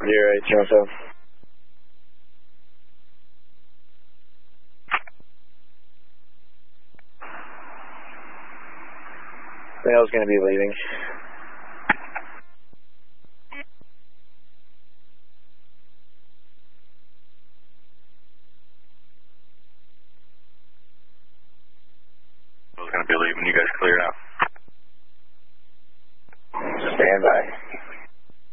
08, Male's going to be leaving. Male's going to be leaving. You guys clear out. Stand by.